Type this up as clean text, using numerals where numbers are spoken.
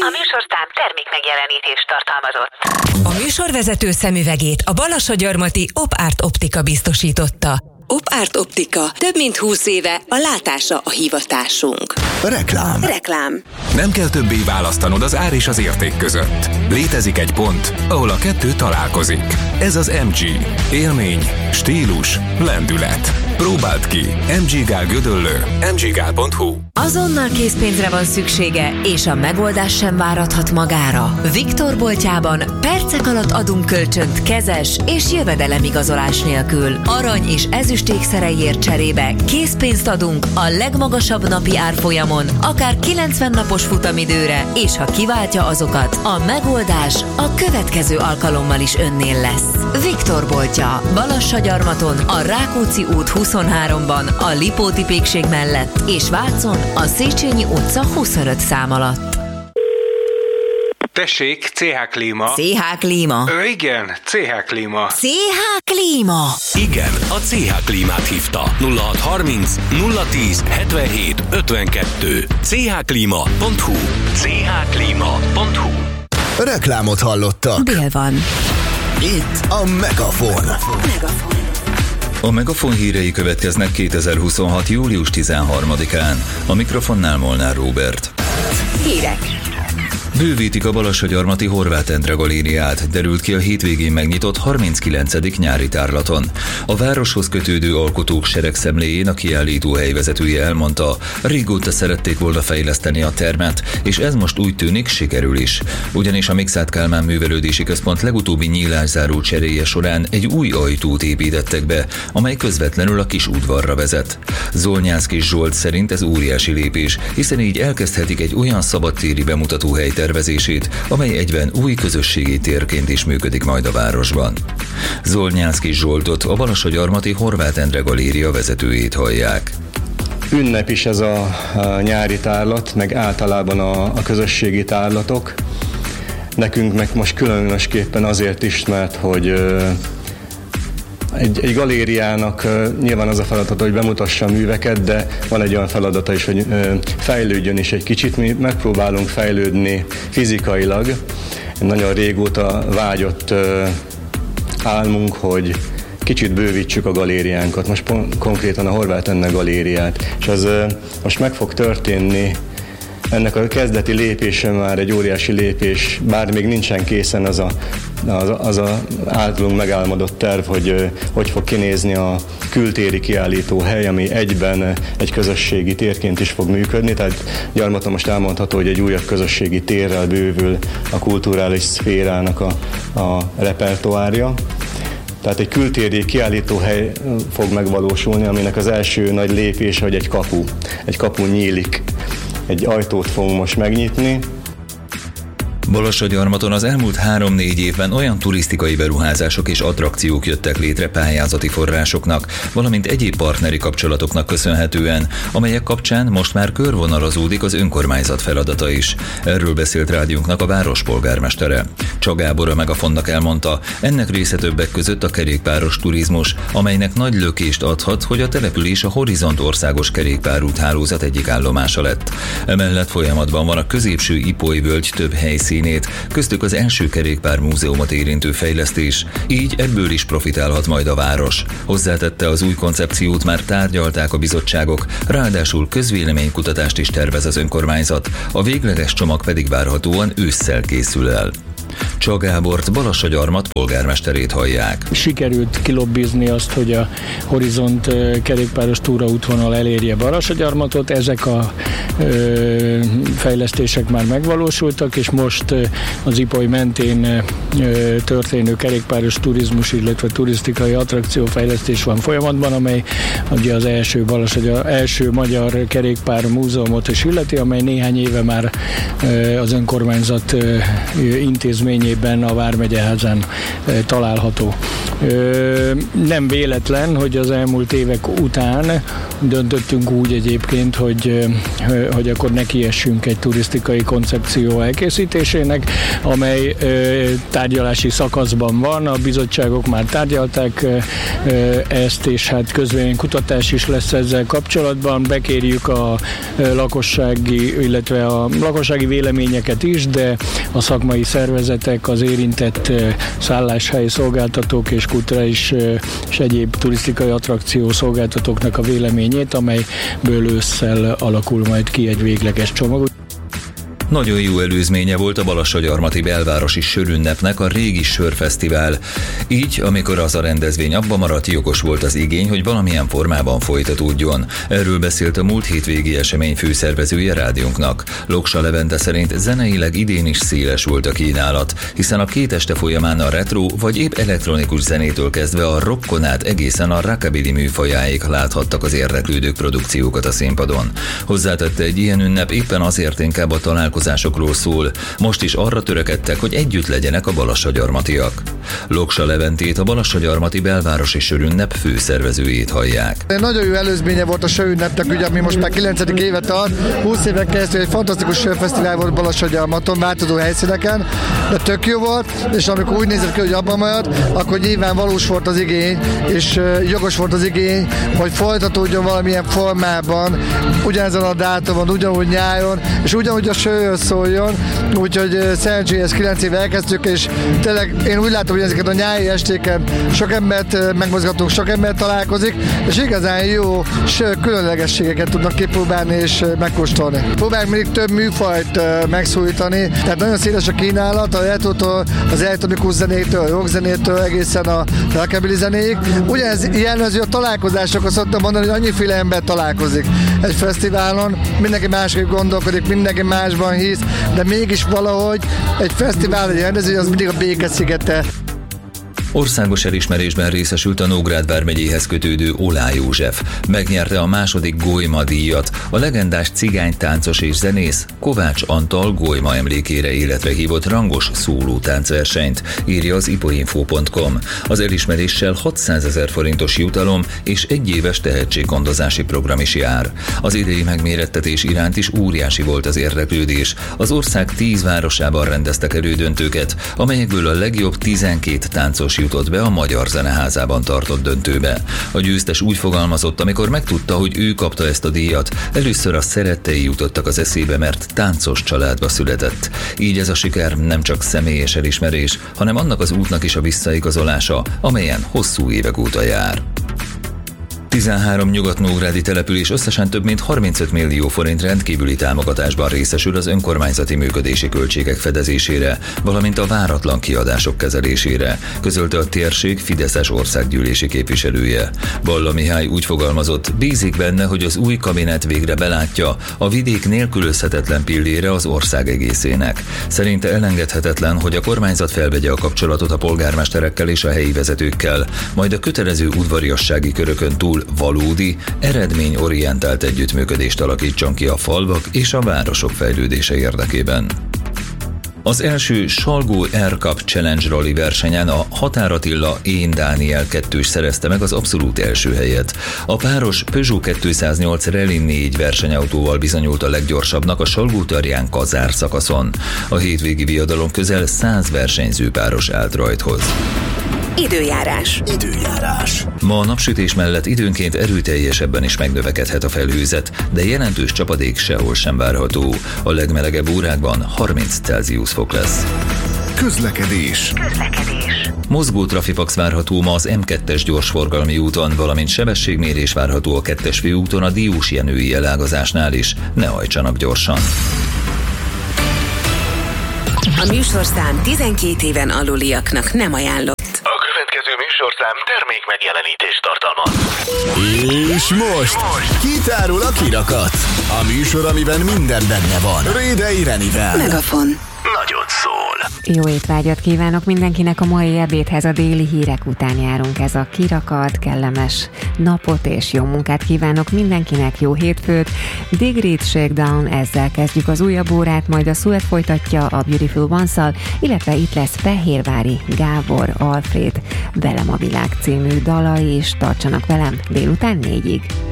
műsorszám termék megjelenítést tartalmazott. A műsorvezető szemüvegét a Balassagyarmati Op-Art Optika biztosította. Op-Art Optika. Több mint 20 éve a látása a hivatásunk. Reklám. Nem kell többé választanod az ár és az érték között. Létezik egy pont, ahol a kettő találkozik. Ez az MG. Élmény, stílus, lendület. Próbáld ki. MG Gál Gödöllő. mggál.hu. Azonnal készpénzre van szüksége, és a megoldás sem várathat magára. Viktor boltjában percek alatt adunk kölcsönt kezes és jövedelemigazolás nélkül. Arany és ezüst ékszereiért cserébe készpénzt adunk a legmagasabb napi árfolyamon, akár 90 napos futamidőre, és ha kiváltja azokat, a megoldás a következő alkalommal is önnél lesz. Viktor boltja, Balassagyarmaton, a Rákóczi út 23-ban, a Lipóti pékség mellett, és Vácon, a Széchenyi utca 25 szám alatt. Tessék, CH Klíma. CH Klíma. Igen, CH Klíma. CH Klíma. Igen, a CH Klímát hívta. 0630 010 77 52. chklima.hu. chklima.hu. Reklámot hallottak. Dél van. Itt a Megafon. A Megafon hírei következnek 2026. július 13-án. A mikrofonnál Molnár Róbert. Hírek. Bővítik a Balassagyarmati Horváth Endre galériát, derült ki a hétvégén megnyitott 39. nyári tárlaton. A városhoz kötődő alkotók seregszemléjén a kiállító helyvezetője elmondta, régóta szerették volna fejleszteni a termet, és ez most úgy tűnik, sikerül is. Ugyanis a Mikszáth Kálmán Művelődési Központ legutóbbi nyílászáró cseréje során egy új ajtót építettek be, amely közvetlenül a kis udvarra vezet. Zolnyánszky Zsolt szerint ez óriási lépés, hiszen így elkezdhetik egy olyan szabadtéri bemutatóhely tervezését, amely egyben új közösségi térként is működik majd a városban. Zolnyánszky Zsoltot, a Balassagyarmati Horváth Endre galéria vezetőjét hallják. Ünnep is ez a nyári tárlat, meg általában a közösségi tárlatok. Nekünk meg most különösképpen azért is, mert hogy egy galériának nyilván az a feladata, hogy bemutassa a műveket, de van egy olyan feladata is, hogy fejlődjön is egy kicsit. Mi megpróbálunk fejlődni fizikailag. Nagyon régóta vágyott álmunk, hogy kicsit bővítsük a galériánkat. Most konkrétan a Horváth Endre galériát. És az most meg fog történni. Ennek a kezdeti lépése már egy óriási lépés, bár még nincsen készen az a általunk megálmodott terv, hogy fog kinézni a kültéri kiállító hely, ami egyben egy közösségi térként is fog működni. Tehát Gyarmaton most elmondható, hogy egy újabb közösségi térrel bővül a kulturális szférának a repertoárja. Tehát egy kültéri kiállítóhely fog megvalósulni, aminek az első nagy lépése, hogy egy kapu nyílik. Egy ajtót fogunk most megnyitni. Balassagyarmaton az elmúlt 3-4 évben olyan turisztikai beruházások és attrakciók jöttek létre pályázati forrásoknak, valamint egyéb partneri kapcsolatoknak köszönhetően, amelyek kapcsán most már körvonalazódik az önkormányzat feladata is. Erről beszélt rádiónknak a város polgármestere. Csák Gábor a Megafonnak elmondta, ennek része többek között a kerékpáros turizmus, amelynek nagy lökést adhat, hogy a település a Horizont országos kerékpárúthálózat egyik állomása lett. Emellett folyamatban van a középső Ipoly völgy több helyszínét, köztük az első kerékpármúzeumot érintő fejlesztés, így ebből is profitálhat majd a város. Hozzátette, az új koncepciót már tárgyalták a bizottságok, ráadásul közvéleménykutatást is tervez az önkormányzat, a végleges csomag pedig várhatóan ősszel készül el. Csák Gábort, Balassagyarmat polgármesterét hallják. Sikerült kilobbizni azt, hogy a Horizont kerékpáros túraútvonal elérje Balassagyarmatot. Ezek a fejlesztések már megvalósultak, és most az Ipoly mentén történő kerékpáros turizmus, illetve turisztikai attrakciófejlesztés van folyamatban, amely ugye az első magyar kerékpár múzeumot is illeti, amely néhány éve már az önkormányzat intézményében a Vármegyeházán található. Nem véletlen, hogy az elmúlt évek után döntöttünk úgy egyébként, hogy akkor nekiessünk egy turisztikai koncepció elkészítésének, amely tárgyalási szakaszban van. A bizottságok már tárgyalták ezt, és hát közvéleménykutatás is lesz ezzel kapcsolatban. Bekérjük a lakossági, illetve a lakossági véleményeket is, de a szakmai szervezetek, az érintett szálláshely szolgáltatók és kulturális és egyéb turisztikai attrakció szolgáltatóknak a véleményét, amelyből ősszel alakul majd ki egy végleges csomag. Nagyon jó előzménye volt a Balassagyarmati belvárosi sörünnepnek a régi sörfesztivál. Így, amikor az a rendezvény abba maradt, jogos volt az igény, hogy valamilyen formában folytatódjon. Erről beszélt a múlt hétvégi esemény főszervezője rádiónknak. Loksa Levente szerint zeneileg idén is széles volt a kínálat, hiszen a 2 este folyamán a retro vagy épp elektronikus zenétől kezdve a rockon át egészen a rockabilly műfajáig láthattak az érdeklődők produkciókat a színpadon. Hozzátette, egy ilyen ünnep éppen azért inkább a találkozásokról szól. Most is arra törekedtek, hogy együtt legyenek a balassagyarmatiak. Loksa Leventét, a Balassagyarmati belvárosi sörünnep főszervezőjét hallják. Nagyon jó előzménye volt a sörünnepnek, ugye, ami most már 9. évet tart. 20 éven keresztül egy fantasztikus sörfesztivál volt Balassagyarmaton, változó helyszíneken, de tök jó volt, és amikor úgy nézett ki, hogy abban maradt, akkor nyilván valós volt az igény, és jogos volt az igény, hogy folytatódjon valamilyen formában, ugyanezen a dátumon, ugyanúgy nyáron, és ugyanúgy a sörről szóljon, úgyhogy szerencsére 9 éve elkezdtük, és tényleg én úgy látom, hogy ezeket a nyári estéken sok embert megmozgatunk, sok embert találkozik, és igazán jó különlegességeket tudnak kipróbálni és megkóstolni. Próbáljuk mindig több műfajt megszólítani, tehát nagyon széles a kínálat, a retrótól, az elektronikus zenétől, a rockzenétől egészen a rockabilly zenéig. Ugyanez jellemző a találkozásokhoz, szoktam mondani, hogy annyiféle ember találkozik egy fesztiválon, mindenki másképp gondolkodik, mindenki másban hisz, de mégis valahogy egy fesztivál, egy rendezvény az mindig a békeszigete. Országos elismerésben részesült a Nógrád vármegyéhez kötődő Olá József. Megnyerte a második Golyma díjat, a legendás cigánytáncos és zenész Kovács Antal Golyma emlékére életre hívott rangos szólótáncversenyt, írja az ipoinfo.com. Az elismeréssel 600 000 forintos jutalom és 1 éves tehetséggondozási program is jár. Az idei megmérettetés iránt is óriási volt az érdeklődés. Az ország 10 városában rendeztek elődöntőket, amelyekből a legjobb 12 táncos jutott be a Magyar Zeneházában tartott döntőbe. A győztes úgy fogalmazott, amikor megtudta, hogy ő kapta ezt a díjat, először a szerettei jutottak az eszébe, mert táncos családba született. Így ez a siker nem csak személyes elismerés, hanem annak az útnak is a visszaigazolása, amelyen hosszú évek óta jár. 13 nyugat-nógrádi település összesen több mint 35 millió forint rendkívüli támogatásban részesül az önkormányzati működési költségek fedezésére, valamint a váratlan kiadások kezelésére, közölte a térség fideszes országgyűlési képviselője. Balla Mihály úgy fogalmazott, bízik benne, hogy az új kabinet végre belátja a vidék nélkülözhetetlen pillére az ország egészének. Szerinte elengedhetetlen, hogy a kormányzat felvegye a kapcsolatot a polgármesterekkel és a helyi vezetőkkel, majd a kötelező udvariassági körökön túl valódi, eredményorientált együttműködést alakítson ki a falvak és a városok fejlődése érdekében. Az első Salgó Air Cup Challenge Rally versenyen a Határ Attila Én Dániel 2-s szerezte meg az abszolút első helyet. A páros Peugeot 208 Rally 4 versenyautóval bizonyult a leggyorsabbnak a Salgó-Tarján Kazár szakaszon. A hétvégi viadalon közel 100 versenyző páros állt rajthoz. Időjárás. Ma a napsütés mellett időnként erőteljesebben is megnövekedhet a felhőzet, de jelentős csapadék sehol sem várható. A legmelegebb órákban 30 Celsius fok lesz. Közlekedés. Mozgó trafipax várható ma az M2-es gyorsforgalmi úton, valamint sebességmérés várható a 2-es főúton a Diós-Jenői elágazásnál is. Ne hajtsanak gyorsan. A műsorszám 12 éven aluliaknak nem ajánlott. A következő műsorszám termék megjelenítést tartalmaz. És most kitárul a kirakat. A műsor, amiben minden benne van. Rédei Renivel. Megafon. Nagyon szól. Jó étvágyat kívánok mindenkinek, a mai ebédhez a déli hírek után járunk. Ez a kirakat, kellemes napot és jó munkát kívánok mindenkinek, jó hétfőt. Digrit Shakedown, ezzel kezdjük az újabb órát, majd a Sweat folytatja a Beautiful Ones-szal, illetve itt lesz Fehérvári Gábor Alfred Velem a világ című dala is. Tartsanak velem délután 4-ig.